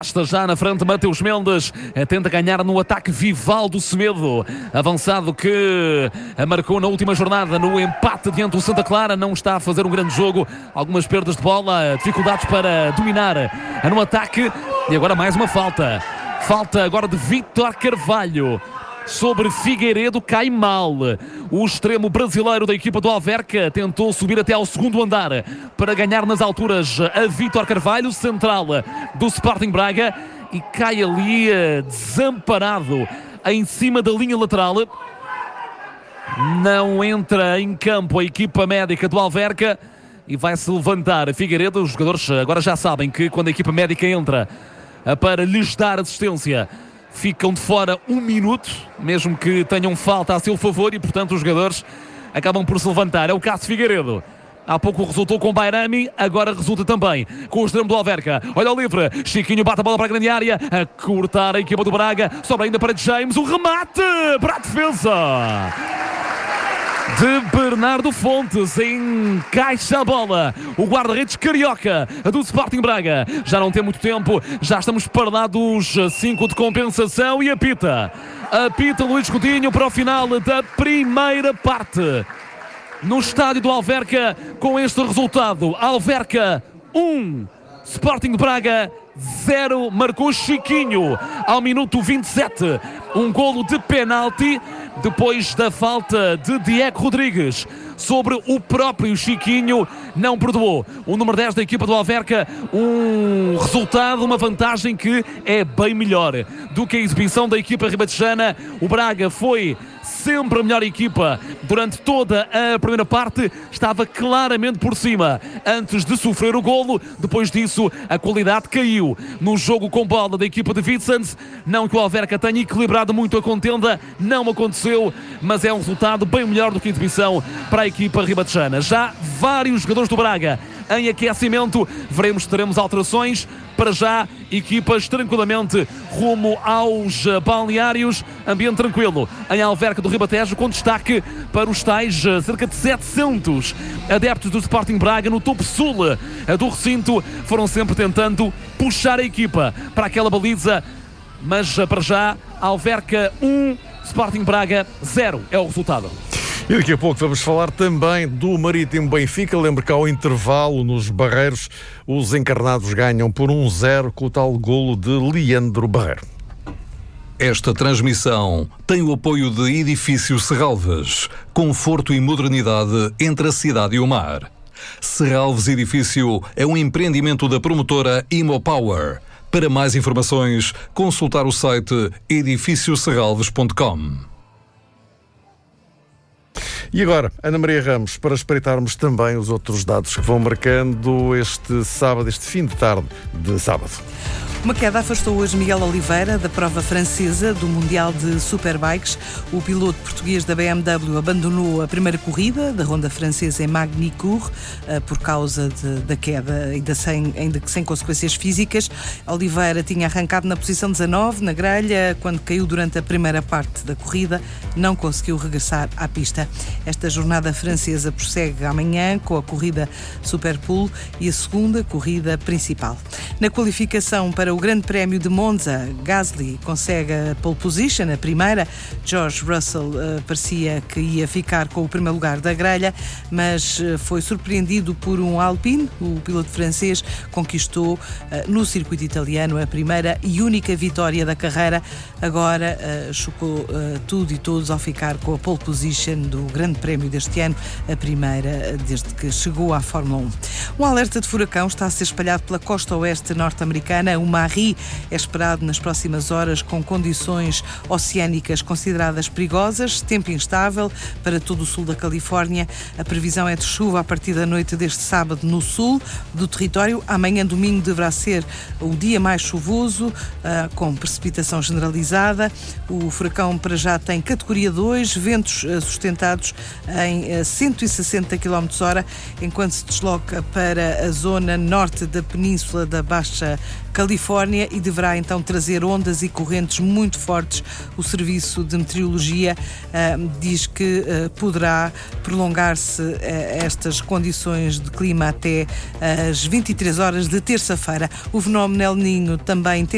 Está já na frente Mateus Mendes, tenta ganhar no ataque Vivaldo Semedo, avançado que marcou na última jornada no empate diante do Santa Clara, não está a fazer um grande jogo, algumas perdas de bola, dificuldades para dominar no ataque, e agora mais uma falta agora de Vítor Carvalho sobre Figueiredo, cai mal. O extremo brasileiro da equipa do Alverca tentou subir até ao segundo andar para ganhar nas alturas a Vítor Carvalho, central do Sporting Braga, e cai ali desamparado em cima da linha lateral. Não entra em campo a equipa médica do Alverca e vai-se levantar Figueiredo. Os jogadores agora já sabem que quando a equipa médica entra para lhes dar assistência, ficam de fora 1 minuto, mesmo que tenham falta a seu favor, e portanto os jogadores acabam por se levantar. É o caso de Figueiredo. Há pouco resultou com Bairami, agora resulta também com o extremo do Alverca. Olha o livre, Chiquinho bate a bola para a grande área, a cortar a equipa do Braga, sobra ainda para James, o remate para a defesa de Bernardo Fontes, encaixa a bola o guarda-redes carioca do Sporting Braga. Já não tem muito tempo, já estamos parados 5 de compensação, e apita Luís Coutinho para o final da primeira parte no estádio do Alverca. Com este resultado, Alverca 1, Sporting de Braga 0, marcou Chiquinho ao minuto 27, um golo de penalti depois da falta de Diego Rodrigues sobre o próprio Chiquinho. Não perdoou o número 10 da equipa do Alverca. Um resultado, uma vantagem que é bem melhor do que a exibição da equipa ribatejana. O Braga foi sempre a melhor equipa durante toda a primeira parte, estava claramente por cima antes de sofrer o golo. Depois disso a qualidade caiu no jogo com bola da equipa de Vicens. Não que o Alverca tenha equilibrado muito a contenda, não aconteceu, mas é um resultado bem melhor do que a exibição para a equipa ribatejana. Já vários jogadores do Braga em aquecimento, veremos se teremos alterações. Para já, equipas tranquilamente rumo aos balneários, ambiente tranquilo em Alverca do Ribatejo, com destaque para os tais cerca de 700 adeptos do Sporting Braga no topo sul do recinto. Foram sempre tentando puxar a equipa para aquela baliza, mas para já Alverca 1, Sporting Braga 0 é o resultado. E daqui a pouco vamos falar também do Marítimo Benfica. Lembro que ao intervalo nos Barreiros os encarnados ganham por 1-0 com o tal golo de Leandro Barreiro. Esta transmissão tem o apoio de Edifício Serralves, conforto e modernidade entre a cidade e o mar. Serralves Edifício é um empreendimento da promotora Imopower. Para mais informações, consultar o site edifícioserralves.com. E agora, Ana Maria Ramos, para espreitarmos também os outros dados que vão marcando este sábado, este fim de tarde de sábado. Uma queda afastou hoje Miguel Oliveira da prova francesa do Mundial de Superbikes. O piloto português da BMW abandonou a primeira corrida da ronda francesa em Magny-Cours por causa da queda, ainda sem consequências físicas. Oliveira tinha arrancado na posição 19 na grelha quando caiu durante a primeira parte da corrida. Não conseguiu regressar à pista. Esta jornada francesa prossegue amanhã com a corrida Superpool e a segunda corrida principal. Na qualificação para o Grande Prémio de Monza, Gasly consegue a pole position, a primeira. George Russell parecia que ia ficar com o primeiro lugar da grelha, mas foi surpreendido por um Alpine. O piloto francês conquistou no circuito italiano a primeira e única vitória da carreira. Agora chocou tudo e todos ao ficar com a pole position do Grande Prémio deste ano, a primeira desde que chegou à Fórmula 1. Um alerta de furacão está a ser espalhado pela costa oeste norte-americana. O Marie é esperado nas próximas horas, com condições oceânicas consideradas perigosas, tempo instável para todo o sul da Califórnia. A previsão é de chuva a partir da noite deste sábado no sul do território. Amanhã, domingo, deverá ser o dia mais chuvoso, com precipitação generalizada. O furacão para já tem categoria 2, ventos sustentados em 160 km/h, enquanto se desloca para a zona norte da península da Baixa Califórnia e deverá então trazer ondas e correntes muito fortes. O Serviço de Meteorologia diz que poderá prolongar-se estas condições de clima até às 23 horas de terça-feira. O fenómeno El Niño também tem